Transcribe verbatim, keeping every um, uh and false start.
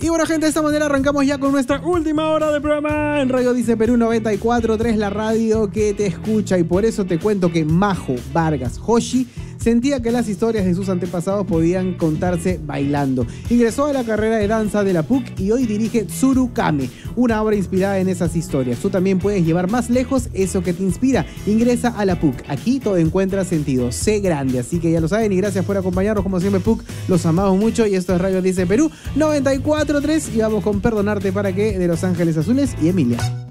Y bueno, gente, de esta manera arrancamos ya con nuestra última hora de programa en Radio Dice Perú noventa y cuatro punto tres, la radio que te escucha. Y por eso te cuento que Majo Vargas Hoshi sentía que las historias de sus antepasados podían contarse bailando. Ingresó a la carrera de danza de la P U C y hoy dirige Tsurukame, una obra inspirada en esas historias. Tú también puedes llevar más lejos eso que te inspira. Ingresa a la P U C. Aquí todo encuentra sentido. Sé grande. Así que ya lo saben, y gracias por acompañarnos como siempre, P U C. Los amamos mucho y esto es Radio Dice Perú noventa y cuatro punto tres y vamos con Perdonarte para que de Los Ángeles Azules y Emilia.